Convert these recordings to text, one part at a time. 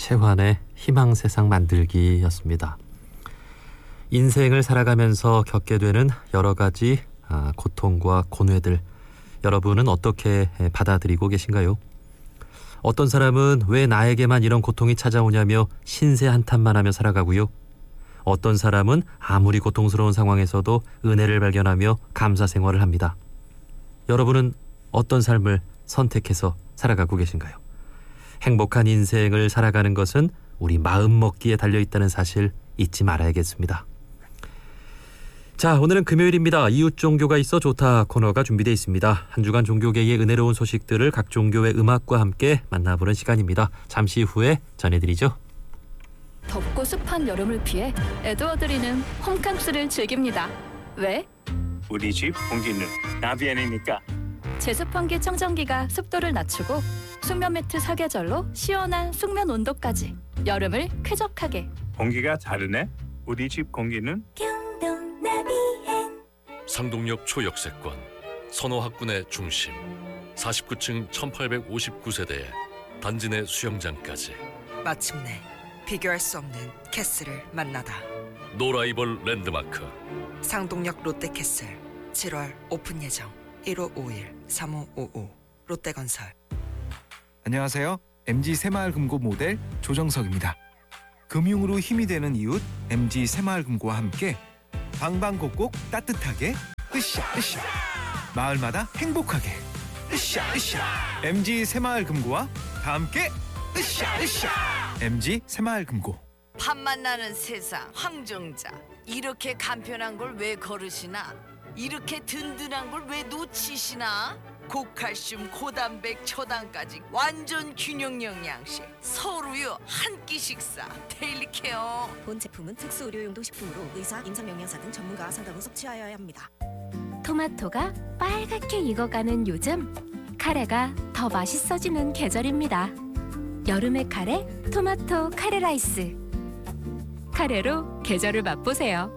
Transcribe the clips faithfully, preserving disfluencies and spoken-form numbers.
최환의 희망세상 만들기였습니다. 인생을 살아가면서 겪게 되는 여러 가지 고통과 고뇌들, 여러분은 어떻게 받아들이고 계신가요? 어떤 사람은 왜 나에게만 이런 고통이 찾아오냐며 신세 한탄만 하며 살아가고요. 어떤 사람은 아무리 고통스러운 상황에서도 은혜를 발견하며 감사 생활을 합니다. 여러분은 어떤 삶을 선택해서 살아가고 계신가요? 행복한 인생을 살아가는 것은 우리 마음먹기에 달려있다는 사실 잊지 말아야겠습니다. 자, 오늘은 금요일입니다. 이웃 종교가 있어 좋다 코너가 준비되어 있습니다. 한 주간 종교계의 은혜로운 소식들을 각 종교의 음악과 함께 만나보는 시간입니다. 잠시 후에 전해드리죠. 덥고 습한 여름을 피해 에드워드리는 홈캉스를 즐깁니다. 왜? 우리 집 공기는 나비엔이니까. 제습환기 청정기가 습도를 낮추고 숙면 매트 사계절로 시원한 숙면 온도까지 여름을 쾌적하게. 공기가 다르네. 우리 집 공기는 상동역 초역세권, 선호학군의 중심, 사십구 층 천팔백오십구 세대에 단지 내 수영장까지. 마침내 비교할 수 없는 캐슬을 만나다. 노라이벌 랜드마크 상동역 롯데캐슬 칠월 오픈 예정. 일오오일 삼오오오 롯데건설. 안녕하세요. 엠지 새마을금고 모델 조정석입니다. 금융으로 힘이 되는 이웃 엠지 새마을금고와 함께 방방곡곡 따뜻하게 으쌰 으쌰 마을마다 행복하게 으쌰 으쌰 엠지 새마을금고와 다 함께 으쌰 으쌰 엠지 새마을금고. 밥 만나는 세상 황정자, 이렇게 간편한 걸 왜 거르시나? 이렇게 든든한 걸 왜 놓치시나? 고칼슘, 고단백, 초당까지 완전 균형 영양식 서울우유 한 끼 식사 데일리 케어. 본 제품은 특수 의료용도 식품으로 의사, 임상영양사 등 전문가와 상담 후 섭취하여야 합니다. 토마토가 빨갛게 익어가는 요즘, 카레가 더 맛있어지는 계절입니다. 여름의 카레, 토마토 카레 라이스. 카레로 계절을 맛보세요.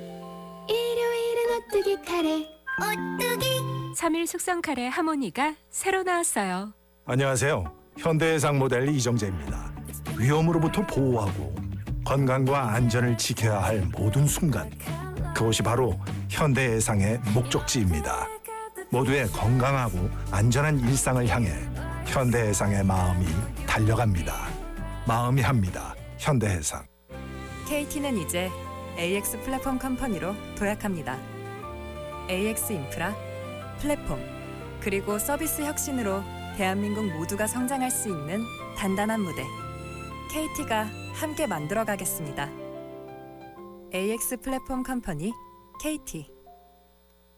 일요일은 오뚜기 카레. 오뚜기. 삼 일 숙성 카레 하모니가 새로 나왔어요. 안녕하세요. 현대해상 모델 이정재입니다. 위험으로부터 보호하고 건강과 안전을 지켜야 할 모든 순간, 그것이 바로 현대해상의 목적지입니다. 모두의 건강하고 안전한 일상을 향해 현대해상의 마음이 달려갑니다. 마음이 합니다. 현대해상. 케이티는 이제 에이엑스 플랫폼 컴퍼니로 도약합니다. 에이엑스 인프라, 플랫폼, 그리고 서비스 혁신으로 대한민국 모두가 성장할 수 있는 단단한 무대, 케이티가 함께 만들어가겠습니다. 에이엑스 플랫폼 컴퍼니 케이티.